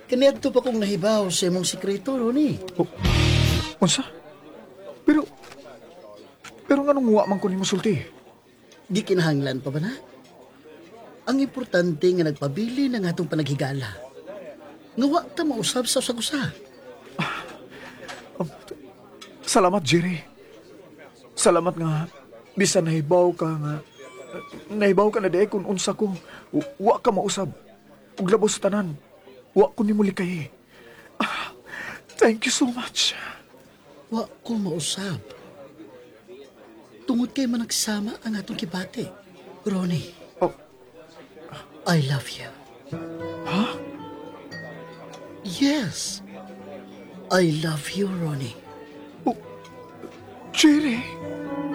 Kaniadto pa kong nahibaw sa imong sikreto, Ronnie. Oh, unsa? Pero, pero nga nung wa man ko ni musulti. Di kinahanglan pa ba na? Ang importante nga nagpabili ng atong panaghigala. Nga wa ta mausab sa usag-usa. Salamat, Jerry. Salamat nga. Bisan nahibaw ka nga. Nahibaw ka na di kung unsa ko. Wa ka mausab. Ug labos sa tanan. Wa ko ni muli kay. Thank you so much. Wa ko mausab. Tungod kay managsama ang atong kibati. Ronnie, Oh, I love you. ha? Yes. I love you, Ronnie. Jerry?